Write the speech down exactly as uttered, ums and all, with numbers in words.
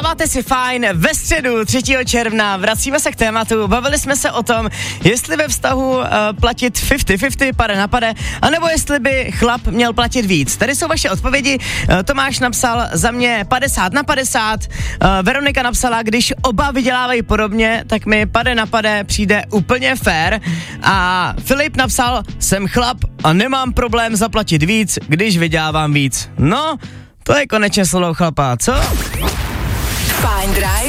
Dáváte si fajn ve středu třetího června, vracíme se k tématu, bavili jsme se o tom, jestli ve vztahu uh, platit padesát padesát, pade na pade, anebo jestli by chlap měl platit víc. Tady jsou vaše odpovědi, uh, Tomáš napsal za mě padesát na padesát, uh, Veronika napsala, když oba vydělávají podobně, tak mi pade na pade přijde úplně fair a Filip napsal, jsem chlap a nemám problém zaplatit víc, když vydělávám víc. No, to je konečně slovo chlapa, co? Fajn Drive